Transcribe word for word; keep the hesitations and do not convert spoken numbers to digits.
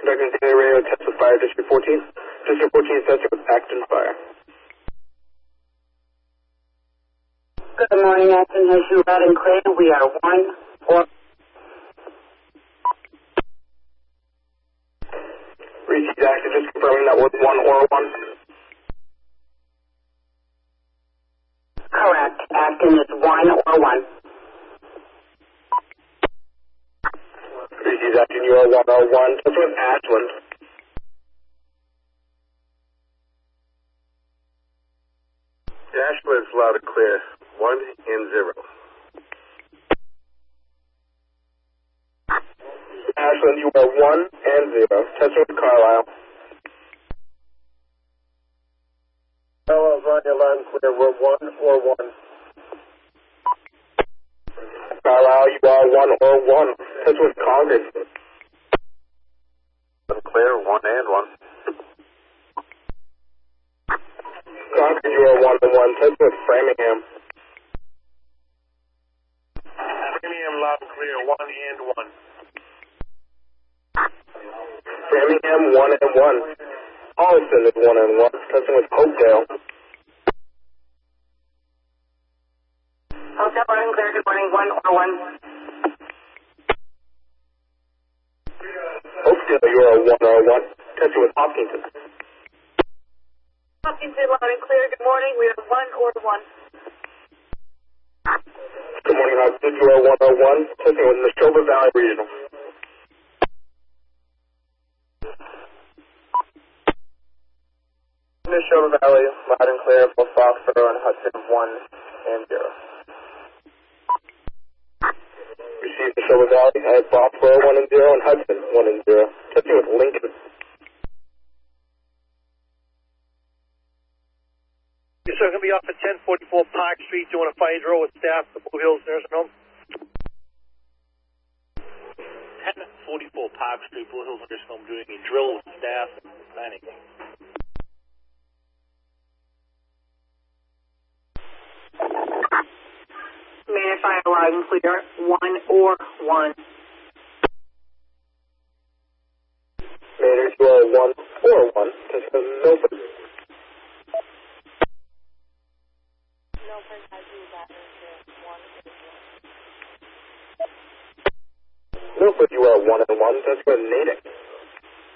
Conducting daily radio test with Fire District fourteen. District fourteen testing with Acton Fire. Good morning, Acton. As you loud and clear, we are one or... Received Acton, just confirming that was one or one. Correct. Acton is one or one. Received Acton, you are one or one. Test with Ashland. Ashland's loud and clear. One and zero. Ashland, you are one and zero. Test with Carlisle. Carlisle's on your loud and clear. We're one or one. Carlisle, you are one or one. Test with Congress. Clear, one and one. Congress, you are one and one. Test with Framingham. Framingham loud and clear. One and one. Framingham, one and one. Holliston is one and one. Testing with Hopedale. Hotel loud and clear. Good morning. One or one. Hopedale, you are one or one. Testing with Hopkinton. Hopkinton loud and clear. Good morning. We are one or one. Good morning, Hopkinton. You are one or one. Testing with Neshoba Valley Regional. Neshoba Valley, loud and clear. Both Foxborough and Hudson, one and zero. Received Neshoba Valley at Foxborough, one and zero, and Hudson, one and zero. Testing with Lincoln. You're still going to be off at ten forty-four Park Street doing a fire drill with staff at the Blue Hills Nursing Home. ten forty-four Park Street, Blue Hills Nursing Home, doing a drill with staff and planning. Manor Fire loud and clear. One or one. Manor, you are one or one. Testing with Milford. Milford, you are one and one. Testing with Natick.